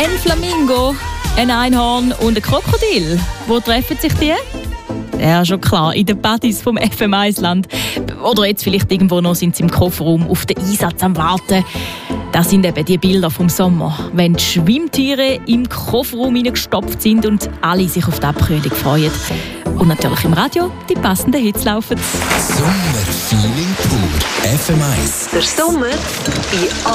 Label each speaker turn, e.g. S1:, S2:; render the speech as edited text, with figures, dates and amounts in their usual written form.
S1: Ein Flamingo, ein Einhorn und ein Krokodil. Wo treffen sich die? Ja, schon klar, in den Partys vom FM1-Land. Oder jetzt vielleicht irgendwo noch sind sie im Kofferraum auf den Einsatz am Warten. Das sind eben die Bilder vom Sommer, wenn die Schwimmtiere im Kofferraum hineingestopft sind und alle sich auf die Abkühlung freuen. Und natürlich im Radio die passenden Hits laufen.
S2: Sommerfeeling pur. FM1.
S3: Der Sommer bei